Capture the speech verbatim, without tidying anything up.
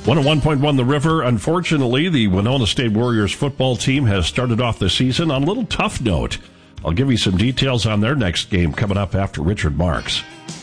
one oh one point one The River. Unfortunately, the Winona State Warriors football team has started off the season on a little tough note. I'll give you some details on their next game coming up after Richard Marks.